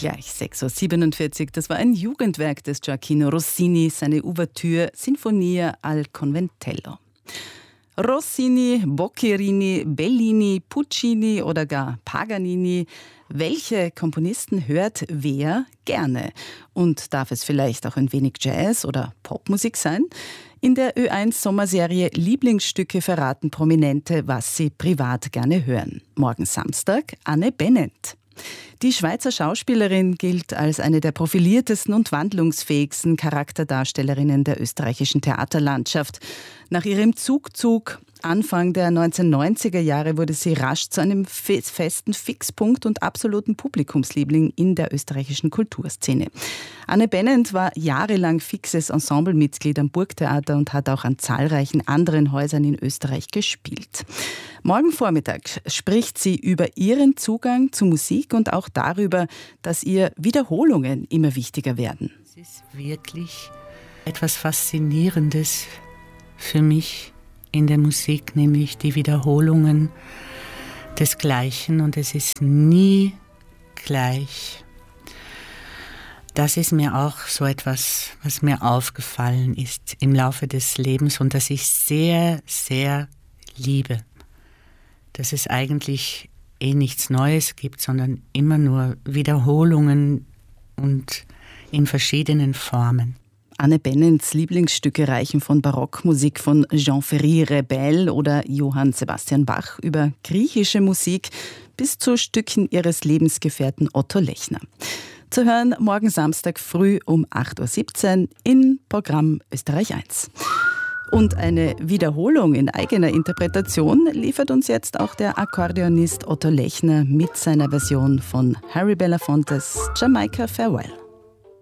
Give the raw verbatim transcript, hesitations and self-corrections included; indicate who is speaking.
Speaker 1: Gleich sechs Uhr siebenundvierzig, das war ein Jugendwerk des Gioacchino Rossini, seine Ouvertüre Sinfonia al Conventello. Rossini, Boccherini, Bellini, Puccini oder gar Paganini. Welche Komponisten hört wer gerne? Und darf es vielleicht auch ein wenig Jazz oder Popmusik sein? In der Ö eins Sommerserie Lieblingsstücke verraten Prominente, was sie privat gerne hören. Morgen Samstag Anne Bennent. Die Schweizer Schauspielerin gilt als eine der profiliertesten und wandlungsfähigsten Charakterdarstellerinnen der österreichischen Theaterlandschaft. Nach ihrem Zugzug Anfang der neunzehnhundertneunziger Jahre wurde sie rasch zu einem festen Fixpunkt und absoluten Publikumsliebling in der österreichischen Kulturszene. Anne Bennent war jahrelang fixes Ensemblemitglied am Burgtheater und hat auch an zahlreichen anderen Häusern in Österreich gespielt. Morgen Vormittag spricht sie über ihren Zugang zu Musik und auch darüber, dass ihr Wiederholungen immer wichtiger werden.
Speaker 2: Es ist wirklich etwas Faszinierendes für mich in der Musik, nämlich die Wiederholungen des Gleichen, und es ist nie gleich. Das ist mir auch so etwas, was mir aufgefallen ist im Laufe des Lebens und das ich sehr, sehr liebe. Dass es eigentlich eh nichts Neues gibt, sondern immer nur Wiederholungen und in verschiedenen Formen.
Speaker 1: Anne Bennents Lieblingsstücke reichen von Barockmusik von Jean-Ferry Rebel oder Johann Sebastian Bach über griechische Musik bis zu Stücken ihres Lebensgefährten Otto Lechner. Zu hören morgen Samstag früh um acht Uhr siebzehn im Programm Österreich eins. Und eine Wiederholung in eigener Interpretation liefert uns jetzt auch der Akkordeonist Otto Lechner mit seiner Version von Harry Belafontes Jamaica Farewell.